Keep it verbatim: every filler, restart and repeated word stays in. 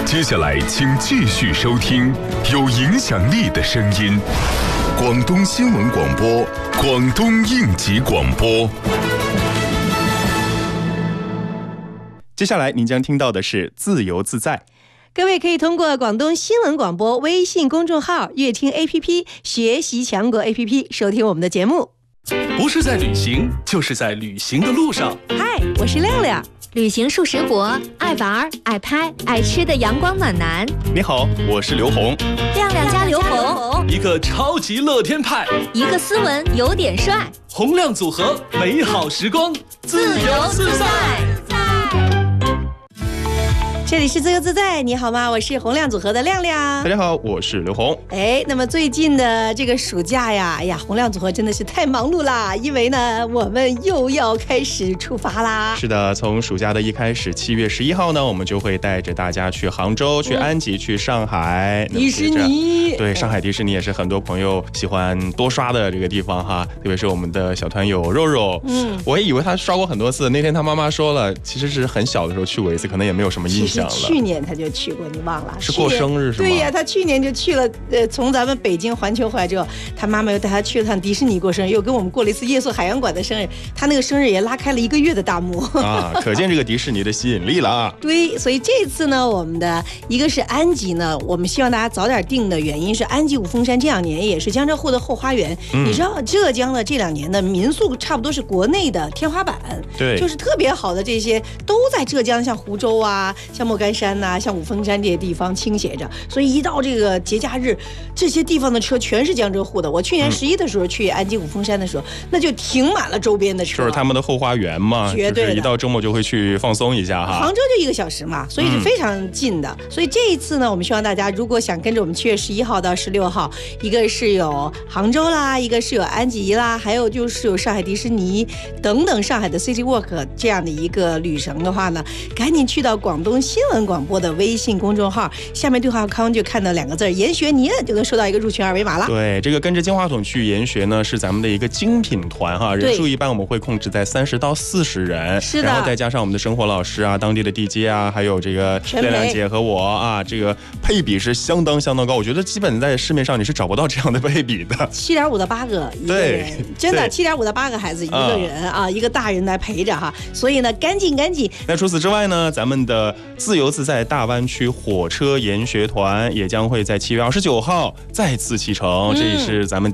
接下来，请继续收听有影响力的声音——广东新闻广播、广东应急广播。 接下来您将听到的是自由自在。 各位可以通过广东新闻广播微信公众号、乐听 A P P、学习强国 A P P 收听我们的节目。 不是在旅行，就是在旅行的路上。 嗨，我是亮亮。 旅行数十国，爱玩、爱拍、爱吃的阳光暖男。 你好，我是刘红。 亮亮加刘红， 一个超级乐天派， 一个斯文有点帅， 洪亮组合，美好时光，自由自在。 这里是自由自在，你好吗？我是洪亮组合的亮亮。 大家好，我是刘红。 哎，那么最近的这个暑假呀，哎呀，洪亮组合真的是太忙碌啦，因为呢，我们又要开始出发啦。 是的，从暑假的一开始，七月十一号呢，我们就会带着大家去杭州、去安吉、去上海、 迪士尼。 对，上海迪士尼也是很多朋友喜欢多刷的这个地方哈，特别是我们的小团友肉肉。嗯，我也以为他刷过很多次，那天他妈妈说了，其实是很小的时候去过一次，可能也没有什么印象。 去年他就去过，你忘了？ 是过生日是吗？ 对呀，他去年就去了。呃，从咱们北京环球回来之后，他妈妈又带他去了趟迪士尼过生日，又跟我们过了一次夜宿海洋馆的生日。他那个生日也拉开了一个月的大幕啊，可见这个迪士尼的吸引力了啊。 对，所以这次呢，我们的一个是安吉呢，我们希望大家早点定的原因是，安吉五峰山这两年也是江浙沪的后花园。嗯、你知道浙江的这两年的民宿差不多是国内的天花板， 对， 就是特别好的这些都在浙江，像湖州啊，像莫干山呐、啊，像五峰山这些地方倾斜着，所以一到这个节假日，这些地方的车全是江浙沪的。我去年十一的时候去安吉五峰山的时候，那就停满了周边的车， 就是他们的后花园嘛， 绝对的， 就是一到周末就会去放松一下哈。 杭州就一个小时嘛，所以是非常近的。嗯、所以这一次呢，我们希望大家如果想跟着我们七月十一号到十六号，一个是有杭州啦，一个是有安吉啦，还有就是有上海迪士尼等等上海的 City Walk 这样的一个旅程的话呢，赶紧去到广东新闻广播的微信公众号，下面对话框就看到两个字研学，你就能收到一个入群二维码了。 对，这个跟着金话筒去研学呢，是咱们的一个精品团哈，人数一般我们会控制在三十到四十人， 是的， 然后再加上我们的生活老师啊、当地的地接啊，还有这个亮亮姐和我啊，这个配比是相当相当高，我觉得基本在市面上你是找不到这样的配比的。 七点五到八个一个人，真的七点五到八个孩子一个人啊，一个大人来陪着哈，所以呢，赶紧赶紧。 那除此之外呢，咱们的自由自在大湾区火车研学团也将会在七月二十九号再次启程，嗯、这也是咱们